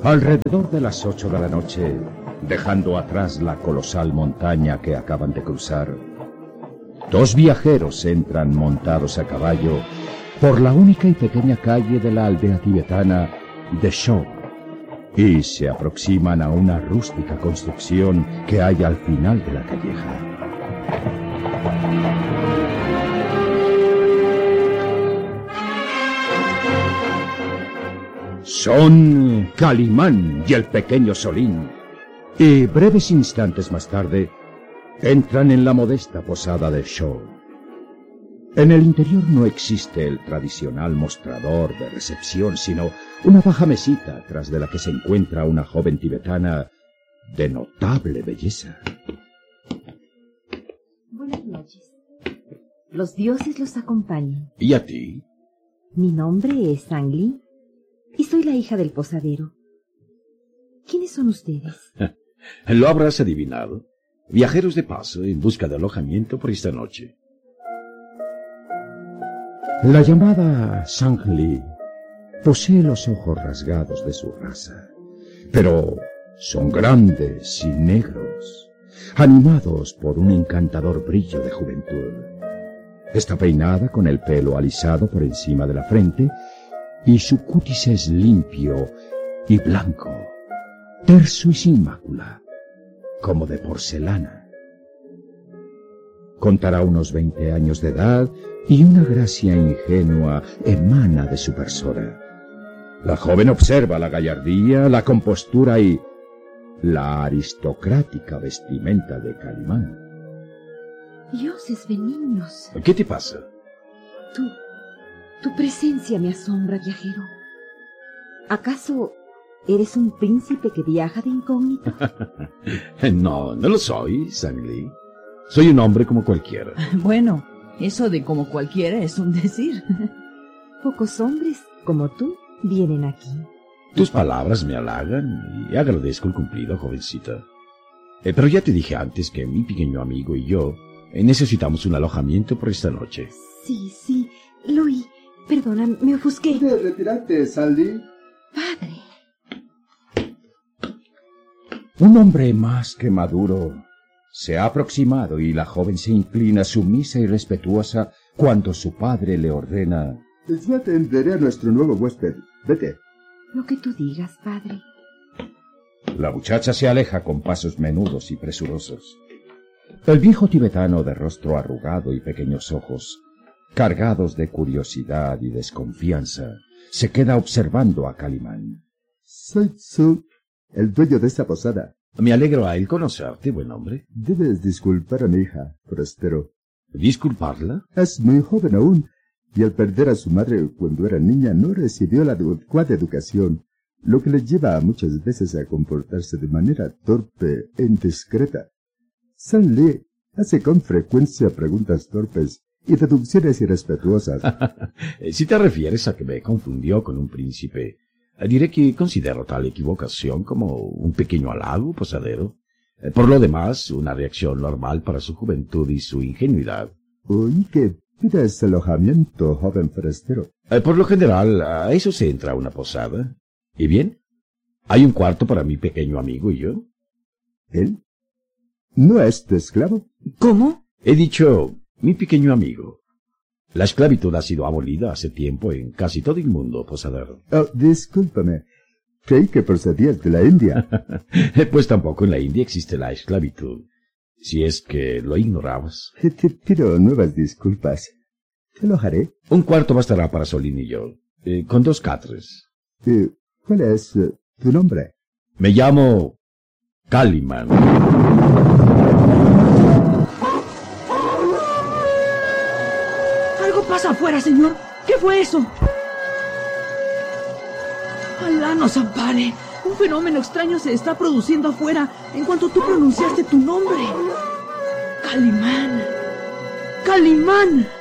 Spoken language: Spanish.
Alrededor de las 8 de la noche, dejando atrás la colosal montaña que acaban de cruzar, dos viajeros entran montados a caballo por la única y pequeña calle de la aldea tibetana de Shou y se aproximan a una rústica construcción que hay al final de la calleja. Son Calimán y el pequeño Solín, y breves instantes más tarde entran en la modesta posada de Shou. En el interior no existe el tradicional mostrador de recepción, sino una baja mesita tras de la que se encuentra una joven tibetana de notable belleza. Buenas noches. Los dioses los acompañen. ¿Y a ti? Mi nombre es Sang Li y soy la hija del posadero. ¿Quiénes son ustedes? Lo habrás adivinado. Viajeros de paso en busca de alojamiento por esta noche. La llamada Sang Li posee los ojos rasgados de su raza, pero son grandes y negros, animados por un encantador brillo de juventud. Está peinada con el pelo alisado por encima de la frente y su cutis es limpio y blanco, terso y sin mácula, como de porcelana. Contará unos 20 años de edad y una gracia ingenua emana de su persona. La joven observa la gallardía, la compostura y la aristocrática vestimenta de Calimán. Dioses benignos. ¿Qué te pasa? Tu presencia me asombra, viajero. ¿Acaso eres un príncipe que viaja de incógnito? No lo soy, Sang Li. Soy un hombre como cualquiera. Bueno, eso de como cualquiera es un decir. Pocos hombres como tú vienen aquí. Tus palabras me halagan y agradezco el cumplido, jovencita. Pero ya te dije antes que mi pequeño amigo y yo necesitamos un alojamiento por esta noche. Sí, lo oí. Perdona, me ofusqué. ¿Puedes retirarte, Sang Li? Padre. Un hombre más que maduro se ha aproximado y la joven se inclina sumisa y respetuosa cuando su padre le ordena: Ya te enviaré a nuestro nuevo huésped. Vete. Lo que tú digas, padre. La muchacha se aleja con pasos menudos y presurosos. El viejo tibetano de rostro arrugado y pequeños ojos, cargados de curiosidad y desconfianza, se queda observando a Calimán. Soy Tzu, el dueño de esta posada. Me alegro a él conocerte, buen hombre. Debes disculpar a mi hija, forastero. ¿Disculparla? Es muy joven aún, y al perder a su madre cuando era niña no recibió la adecuada educación, lo que le lleva muchas veces a comportarse de manera torpe e indiscreta. Sang Li hace con frecuencia preguntas torpes y deducciones irrespetuosas. Si te refieres a que me confundió con un príncipe, diré que considero tal equivocación como un pequeño halago, posadero. Por lo demás, una reacción normal para su juventud y su ingenuidad. Oí que pides alojamiento, joven forastero. Por lo general, a eso se entra a una posada. ¿Y bien? ¿Hay un cuarto para mi pequeño amigo y yo? ¿Él? ¿No es tu esclavo? ¿Cómo? He dicho, mi pequeño amigo. La esclavitud ha sido abolida hace tiempo en casi todo el mundo, posadero. Oh, discúlpame. Creí que procedías de la India. Pues tampoco en la India existe la esclavitud, si es que lo ignorabas. Te pido nuevas disculpas. Te alojaré. Un cuarto bastará para Solín y yo, con 2 catres. ¿Cuál es tu nombre? Me llamo Calimán. Algo pasa afuera, señor. ¿Qué fue eso? Alá nos ampare. Un fenómeno extraño se está produciendo afuera en cuanto tú pronunciaste tu nombre. Calimán. Calimán.